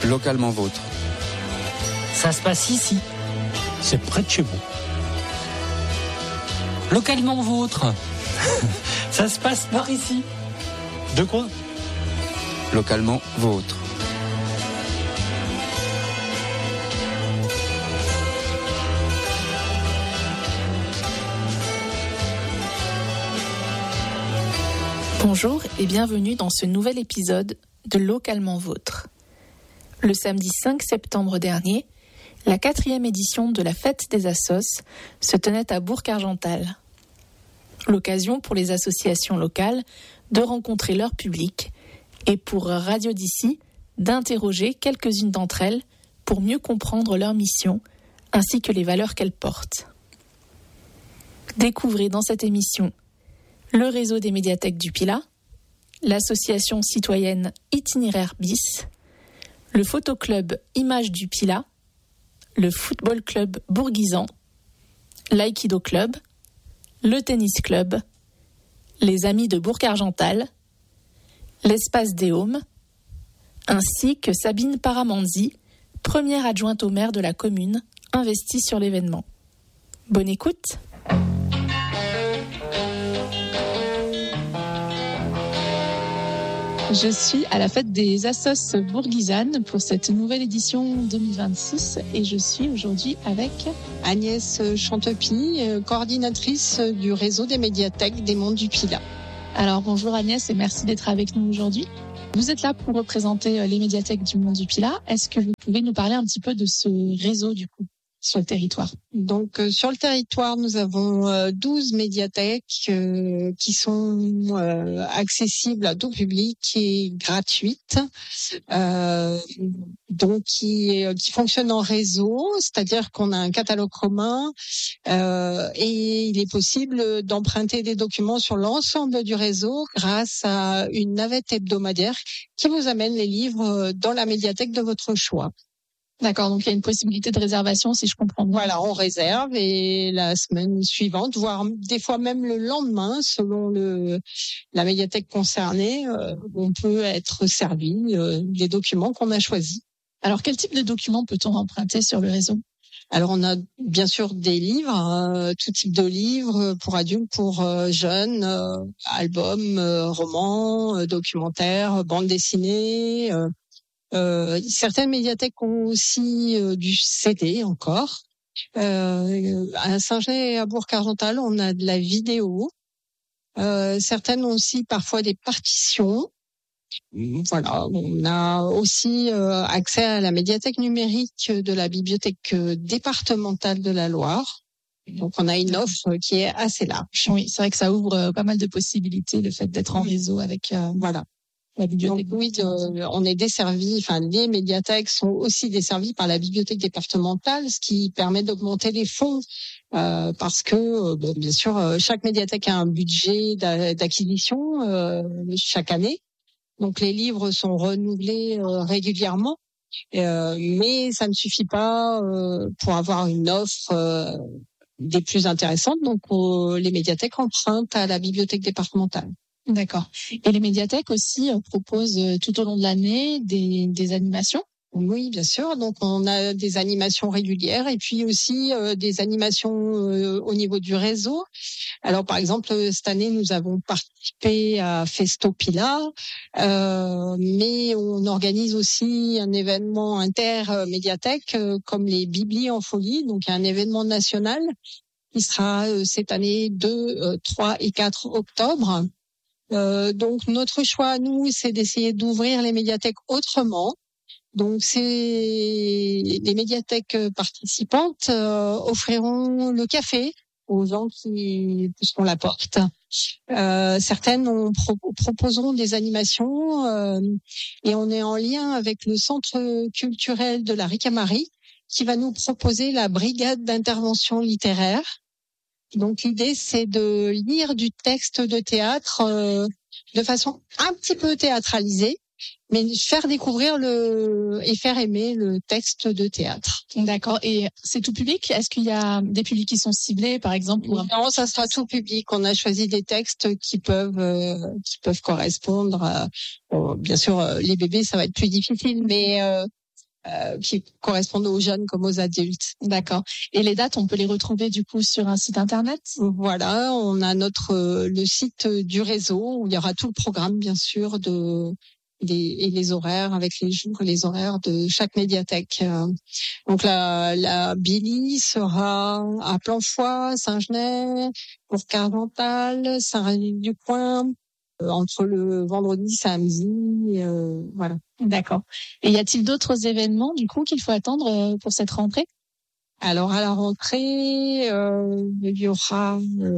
Localement vôtre. Ça se passe ici. C'est près de chez vous. Localement vôtre. Ça se passe par ici. De quoi ? Localement vôtre. Bonjour et bienvenue dans ce nouvel épisode de Localement Vôtre. Le samedi 5 septembre dernier, la 4e édition de la Fête des Assos se tenait à Bourg-Argental. L'occasion pour les associations locales de rencontrer leur public et pour Radio d'ici d'interroger quelques-unes d'entre elles pour mieux comprendre leur mission ainsi que les valeurs qu'elles portent. Découvrez dans cette émission le réseau des médiathèques du Pilat, l'association citoyenne Itinéraire Bis, le photoclub Images du Pilat, le football club Bourguisan, l'aïkido club, le tennis club, les amis de Bourg-Argental, l'espace des Haumes, ainsi que Sabine Paramanzi, première adjointe au maire de la commune, investie sur l'événement. Bonne écoute. Je suis à la fête des Assos bourguisanes pour cette nouvelle édition 2026 et je suis aujourd'hui avec Agnès Chantepie, coordinatrice du réseau des médiathèques des Monts du Pilat. Alors bonjour Agnès et merci d'être avec nous aujourd'hui. Vous êtes là pour représenter les médiathèques du Mont du Pilat. Est-ce que vous pouvez nous parler un petit peu de ce réseau du coup sur le territoire? Donc sur le territoire, nous avons 12 médiathèques qui sont accessibles à tout public et gratuites. Donc qui fonctionnent en réseau, c'est-à-dire qu'on a un catalogue commun et il est possible d'emprunter des documents sur l'ensemble du réseau grâce à une navette hebdomadaire qui vous amène les livres dans la médiathèque de votre choix. D'accord, donc il y a une possibilité de réservation si je comprends bien. Voilà, on réserve et la semaine suivante, voire des fois même le lendemain, selon la médiathèque concernée, on peut être servi des documents qu'on a choisis. Alors quel type de documents peut-on emprunter sur le réseau ? Alors on a bien sûr des livres, tout type de livres pour adultes, pour jeunes, albums, romans, documentaires, bandes dessinées. Certaines médiathèques ont aussi du CD encore. À Saint-Gelais et à Bourg-Argental, on a de la vidéo. Certaines ont aussi parfois des partitions. Voilà, on a aussi accès à la médiathèque numérique de la bibliothèque départementale de la Loire. Donc on a une offre qui est assez large. Oui, c'est vrai que ça ouvre pas mal de possibilités, le fait d'être en réseau avec voilà. La bibliothèque. Donc oui, on est desservi, enfin les médiathèques sont aussi desservies par la bibliothèque départementale, ce qui permet d'augmenter les fonds parce que bien sûr chaque médiathèque a un budget d'acquisition chaque année. Donc les livres sont renouvelés régulièrement, mais ça ne suffit pas pour avoir une offre des plus intéressantes. Donc les médiathèques empruntent à la bibliothèque départementale. D'accord. Et les médiathèques aussi proposent tout au long de l'année des animations ? Oui, bien sûr. Donc, on a des animations régulières et puis aussi des animations au niveau du réseau. Alors, par exemple, cette année, nous avons participé à Festo Pilat, mais on organise aussi un événement inter-médiathèque comme les Bibli en folie, donc un événement national qui sera cette année 2, 3 et 4 octobre. Donc notre choix à nous, c'est d'essayer d'ouvrir les médiathèques autrement. Donc les médiathèques participantes offriront le café aux gens qui pousseront la porte. Certaines proposeront des animations et on est en lien avec le centre culturel de la Ricamarie qui va nous proposer la brigade d'intervention littéraire. Donc l'idée, c'est de lire du texte de théâtre de façon un petit peu théâtralisée, mais faire découvrir et faire aimer le texte de théâtre. D'accord. Et c'est tout public ? Est-ce qu'il y a des publics qui sont ciblés, par exemple ? Non, ça sera tout public. On a choisi des textes qui peuvent correspondre à, bien sûr, les bébés, ça va être plus difficile, mais qui correspondent aux jeunes comme aux adultes. D'accord. Et les dates, on peut les retrouver du coup sur un site internet? Voilà, on a le site du réseau où il y aura tout le programme, bien sûr, et les horaires avec les horaires de chaque médiathèque. Donc la Billy sera à Planchois, Saint-Genès, Bourg-Carvental, Saint-Rémy-du-Coin, entre le vendredi, samedi, voilà. D'accord. Et y a-t-il d'autres événements du coup qu'il faut attendre pour cette rentrée? Alors à la rentrée, il y aura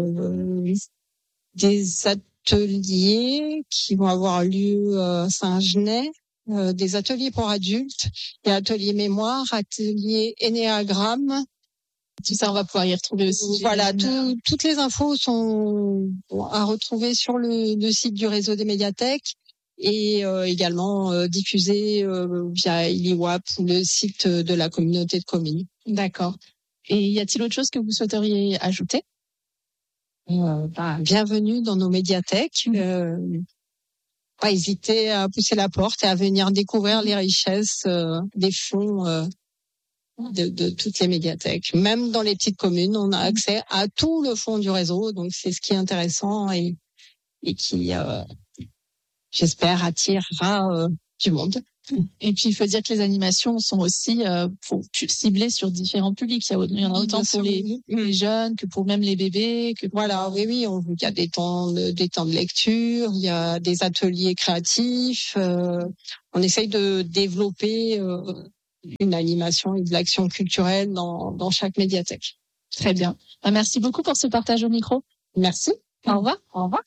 des ateliers qui vont avoir lieu à Saint-Genès, des ateliers pour adultes, il y a atelier mémoire, atelier énéagramme. Tout ça, on va pouvoir y retrouver aussi. Voilà, toutes les infos sont à retrouver sur le site du réseau des médiathèques et également diffusées via Iliwap ou le site de la communauté de communes. D'accord. Et y a-t-il autre chose que vous souhaiteriez ajouter? Bienvenue dans nos médiathèques. Pas hésiter à pousser la porte et à venir découvrir les richesses des fonds de toutes les médiathèques. Même dans les petites communes, on a accès à tout le fonds du réseau, donc c'est ce qui est intéressant et qui, j'espère, attirera du monde. Et puis, il faut dire que les animations sont aussi ciblées sur différents publics. Il y en a autant pour les jeunes que pour même les bébés. Voilà, oui, il y a des temps de lecture, il y a des ateliers créatifs. On essaye de développer une animation et de l'action culturelle dans chaque médiathèque. Très bien. Merci beaucoup pour ce partage au micro. Merci. Au revoir. Au revoir.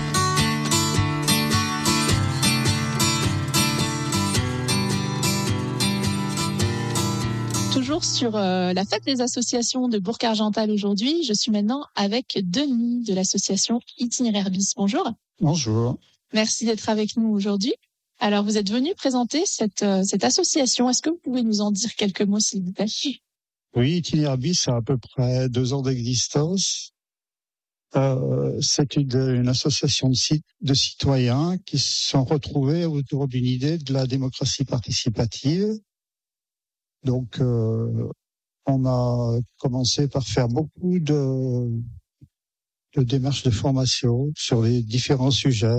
Toujours sur la fête des associations de Bourg-Argental aujourd'hui, je suis maintenant avec Denis de l'association Itinéraire Bis. Bonjour. Bonjour. Merci d'être avec nous aujourd'hui. Alors, vous êtes venu présenter cette association. Est-ce que vous pouvez nous en dire quelques mots, s'il vous plaît? Oui, Itinéraire Bis a à peu près 2 ans d'existence. C'est une association de citoyens qui se sont retrouvés autour d'une idée de la démocratie participative. Donc, on a commencé par faire beaucoup de démarches de formation sur les différents sujets.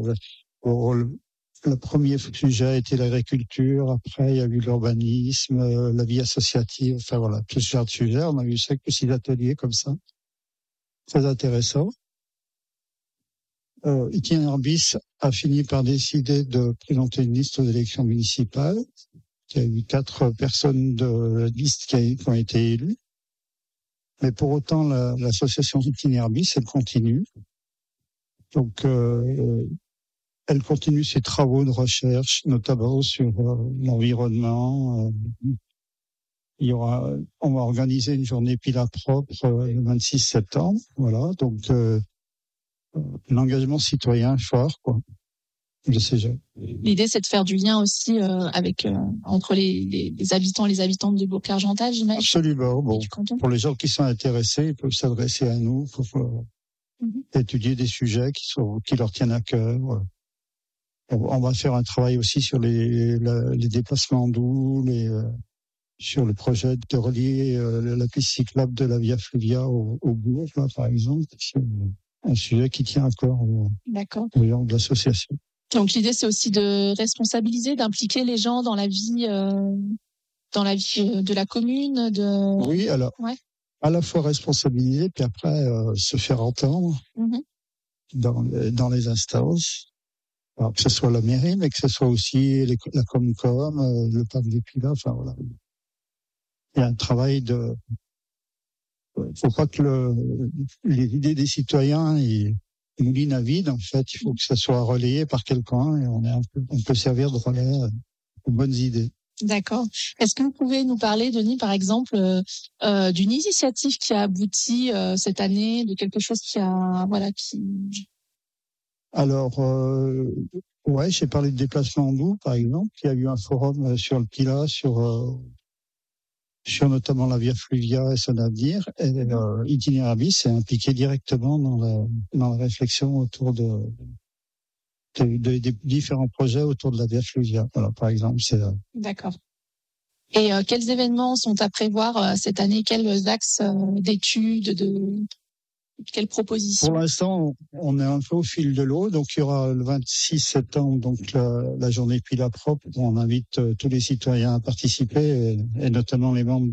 Le premier sujet était l'agriculture, après il y a eu l'urbanisme, la vie associative, enfin voilà, tout ce genre de sujets. On a eu 5 ou 6 ateliers comme ça, très intéressants. Itinéraire Bis a fini par décider de présenter une liste aux élections municipales. Il y a eu 4 personnes de la liste qui ont été élues. Mais pour autant, l'association Itinéraire Bis, elle continue. Donc, elle continue ses travaux de recherche, notamment sur l'environnement. On va organiser une journée Pilat propre le 26 septembre. Voilà, donc l'engagement citoyen fort, quoi, de ces jeunes. L'idée, c'est de faire du lien aussi entre les habitants et les habitantes de Bourg-Argental, j'imagine. Absolument. Bon, pour les gens qui sont intéressés, ils peuvent s'adresser à nous pour étudier des sujets qui leur tiennent à cœur. On va faire un travail aussi sur les déplacements doux, sur le projet de relier la piste cyclable de la Via Fluvia au bourg, là, par exemple. C'est un sujet qui tient à cœur aux gens de l'association. Donc l'idée, c'est aussi de responsabiliser, d'impliquer les gens dans la vie de la commune. Oui, alors à la fois responsabiliser, puis après se faire entendre dans les instances. Alors, que ce soit la mairie, mais que ce soit aussi la Comcom, le parc des Pilat, enfin voilà. Il y a un travail faut pas que les idées des citoyens moulinent à vide, en fait. Il faut que ça soit relayé par quelqu'un et on peut servir de relais aux bonnes idées. D'accord. Est-ce que vous pouvez nous parler, Denis, par exemple, d'une initiative qui a abouti cette année, de quelque chose qui Alors, j'ai parlé de déplacement doux, par exemple. Il y a eu un forum sur le Pilat, sur notamment la Via Fluvia et son avenir. Et Itinéraire Bis s'est impliqué directement dans la réflexion autour des différents projets autour de la Via Fluvia. Voilà, par exemple, D'accord. Et quels événements sont à prévoir cette année? Quels axes d'études, quelles propositions? Pour l'instant, on est un peu au fil de l'eau. Donc, il y aura le 26 septembre, donc la journée Pilat propre. On invite tous les citoyens à participer, et notamment les membres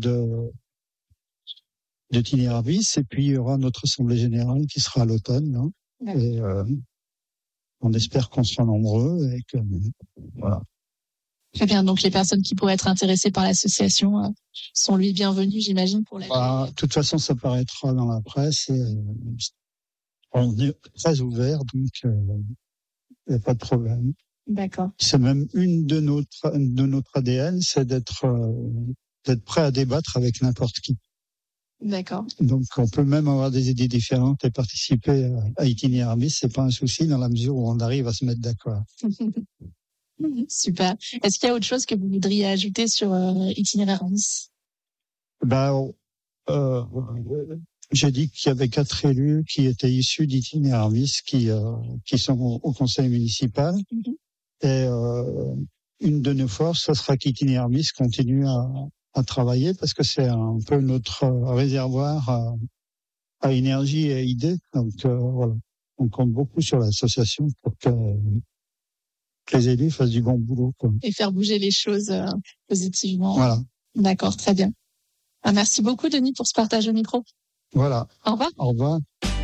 de Itinerabis. Et puis, il y aura notre assemblée générale qui sera à l'automne. Hein. Et on espère qu'on sera nombreux et que voilà. Très bien. Donc, les personnes qui pourraient être intéressées par l'association sont les bienvenues, j'imagine, pour la. De toute façon, ça paraîtra dans la presse. Et, on est très ouvert, donc il n'y a pas de problème. D'accord. C'est même une de notre ADN, c'est d'être prêt à débattre avec n'importe qui. D'accord. Donc, on peut même avoir des idées différentes et participer à Itinerabis. C'est pas un souci dans la mesure où on arrive à se mettre d'accord. Super. Est-ce qu'il y a autre chose que vous voudriez ajouter sur Itinerabis? J'ai dit qu'il y avait 4 élus qui étaient issus d'Itinerabis qui sont au conseil municipal. Et une de nos forces, ce sera qu'Itinerabis continue à travailler parce que c'est un peu notre réservoir à énergie et à idées. Donc voilà, on compte beaucoup sur l'association pour que les élus fassent du bon boulot. Et faire bouger les choses positivement. Voilà. D'accord, très bien. Merci beaucoup, Denis, pour ce partage au micro. Voilà. Au revoir. Au revoir.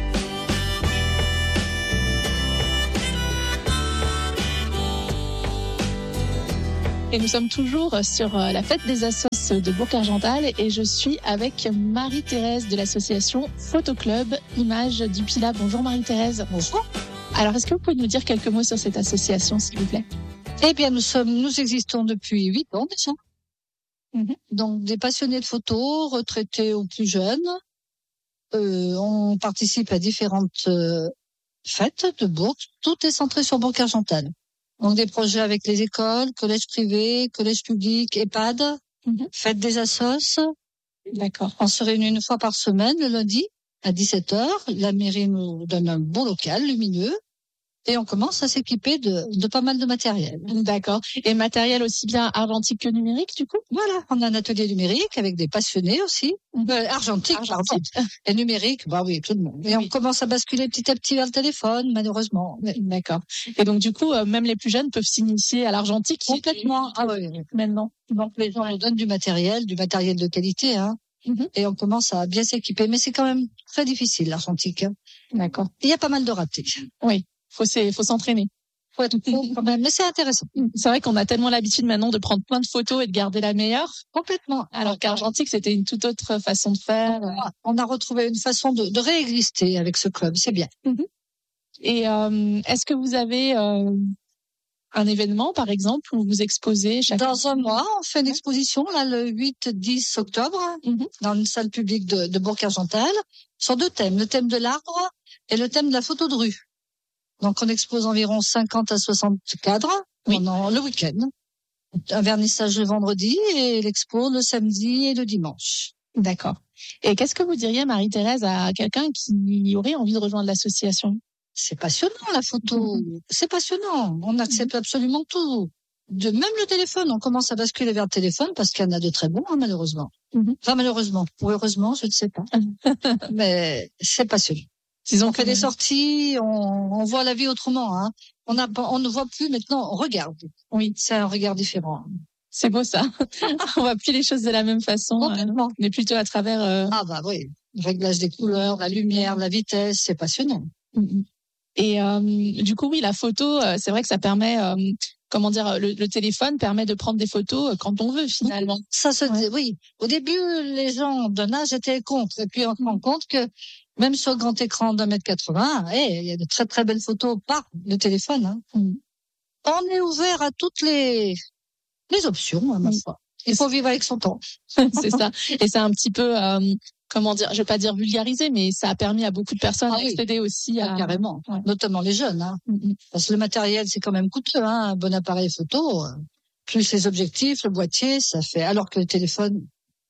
Et nous sommes toujours sur la fête des assos de Bourg-Argental et je suis avec Marie-Thérèse de l'association Photoclub Images du Pilat. Bonjour Marie-Thérèse. Bonjour. Alors, est-ce que vous pouvez nous dire quelques mots sur cette association, s'il vous plaît? Eh bien, nous existons depuis 8 ans déjà. Donc, des passionnés de photos, retraités ou plus jeunes. On participe à différentes fêtes de Bourg. Tout est centré sur Bourg-Argental. Donc, des projets avec les écoles, collèges privés, collèges publics, EHPAD, fête des assos. D'accord. On se réunit une fois par semaine, le lundi, à 17h. La mairie nous donne un beau local lumineux. Et on commence à s'équiper de pas mal de matériel. D'accord. Et matériel aussi bien argentique que numérique, du coup? Voilà, on a un atelier numérique avec des passionnés aussi. Argentique, pardon. Et numérique, oui, tout le monde. Et on commence à basculer petit à petit vers le téléphone, malheureusement. D'accord. Et donc, du coup, même les plus jeunes peuvent s'initier à l'argentique? Complètement. Ah oui. Maintenant. Donc, les gens nous donnent du matériel de qualité, hein. Et on commence à bien s'équiper. Mais c'est quand même très difficile, l'argentique. D'accord. Il y a pas mal de ratés. Oui. Faut s'entraîner. Faut être pro quand même, mais c'est intéressant. C'est vrai qu'on a tellement l'habitude maintenant de prendre plein de photos et de garder la meilleure. Complètement. Alors qu'argentique, c'était une toute autre façon de faire. On a retrouvé une façon de réexister avec ce club, c'est bien. Et est-ce que vous avez un événement, par exemple, où vous exposez Dans un mois, on fait une exposition, là, le 8-10 octobre, dans une salle publique de Bourg-Argental, sur 2 thèmes. Le thème de l'arbre et le thème de la photo de rue. Donc, on expose environ 50 à 60 cadres pendant le week-end. Un vernissage le vendredi et l'expo le samedi et le dimanche. D'accord. Et qu'est-ce que vous diriez, Marie-Thérèse, à quelqu'un qui aurait envie de rejoindre l'association? C'est passionnant, la photo. C'est passionnant. On accepte absolument tout. Même le téléphone, on commence à basculer vers le téléphone parce qu'il y en a de très bons, hein, malheureusement. Enfin, malheureusement. Ou heureusement, je ne sais pas. Mais c'est passionnant. On fait des sorties, on voit la vie autrement, hein. On ne voit plus maintenant, on regarde. Oui, c'est un regard différent. C'est beau ça. On voit plus les choses de la même façon. Complètement. Mais plutôt à travers. Oui, le réglage des couleurs, la lumière, la vitesse, c'est passionnant. Et du coup, oui, la photo, c'est vrai que ça permet. Le téléphone permet de prendre des photos quand on veut finalement. Oui. Au début, les gens d'un âge étaient contre, et puis on se rend compte que même sur le grand écran d'1m80, il y a de très très belles photos par le téléphone. Hein. On est ouvert à toutes les options, à ma foi. Il faut vivre avec son temps. C'est ça. Et c'est un petit peu, je vais pas dire vulgariser, mais ça a permis à beaucoup de personnes d'accéder aussi à. Carrément. Ouais. Notamment les jeunes, hein. Parce que le matériel, c'est quand même coûteux, hein. Un bon appareil photo, plus les objectifs, le boîtier, ça fait, alors que le téléphone.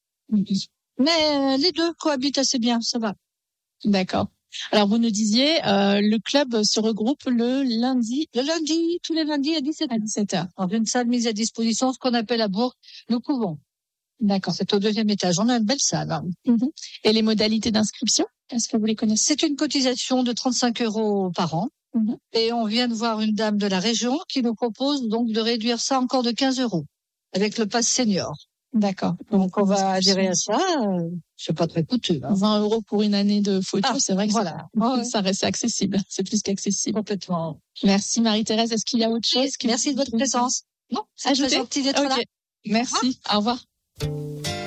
Mais les deux cohabitent assez bien, ça va. D'accord. Alors, vous nous disiez, le club se regroupe le lundi. Tous les lundis à 17h. À 17h. Dans une salle mise à disposition, ce qu'on appelle à Bourg, le couvent. D'accord. C'est au 2e étage. On a une belle salle. Hein. Et les modalités d'inscription, est-ce que vous les connaissez? C'est une cotisation de 35 € par an. Et on vient de voir une dame de la région qui nous propose donc de réduire ça encore de 15 € avec le pass senior. D'accord. Donc on va adhérer à ça. C'est pas très coûteux. Hein. 20 € pour une année de photo, c'est vrai que ça reste accessible. C'est plus qu'accessible. Complètement. Merci Marie-Thérèse. Est-ce qu'il y a autre chose? Merci de votre présence. Non, c'est très gentil d'être là. Merci. Au revoir.